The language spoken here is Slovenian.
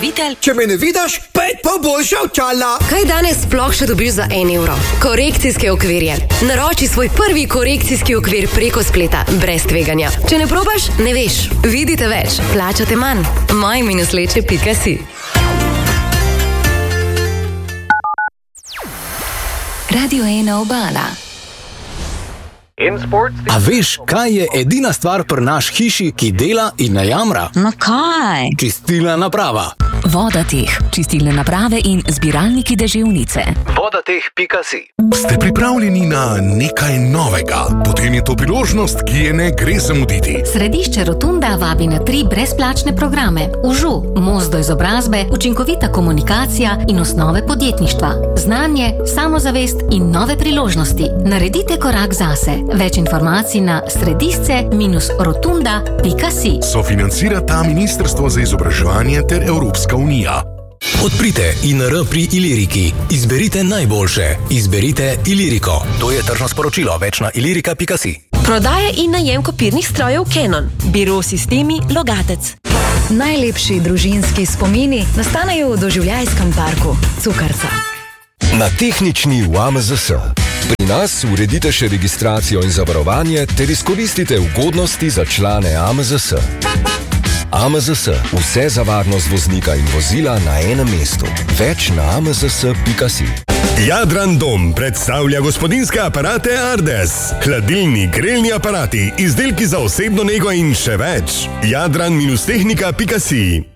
Vitel. Če me ne vidiš, 5 pa boljša očala. Kaj danes sploh še dobiš za 1 evro? Korekcijske okvirje. Naroči svoj prvi korekcijski okvir preko spleta, brez tveganja. Če ne probaš, ne veš. Vidite več, plačate manj. moj-leče.si. Radio 1 Obala. A veš, kaj je edina stvar pri naš hiši, ki dela in ne jamra? No kaj? Čistilna naprava. Vodateh, čistilne naprave in zbiralniki deževnice. Vodateh.si. Ste pripravljeni na nekaj novega? Potem je to priložnost, ki je ne gre zamuditi. Središče Rotunda vabi na 3 brezplačne programe. Užu, most do izobrazbe, učinkovita komunikacija in osnove podjetništva. Znanje, samozavest in nove priložnosti. Naredite korak zase. Več informacij na središče-rotunda.si. Sofinancira ta Ministrstvo za izobraževanje ter Evropska unija. Odprite INR pri Iliriki. Izberite najboljše. Izberite Iliriko. To je tržno sporočilo. Več na ilirika.si. Prodaje in najem kopirnih strojev Canon. Biro Sistemi Logatec. Najlepši družinski spomini nastanejo v doživljajskem parku Cukrca. Na tehnični v AMZS. Pri nas uredite še registracijo in zavarovanje ter izkoristite ugodnosti za člane AMZS. AMZS. Vse za varnost voznika in vozila na enem mestu. Več na amzs.si. Jadran Dom predstavlja gospodinjske aparate Ardes. Hladilni, grelni aparati, izdelki za osebno nego in še več. Jadran-tehnika.si.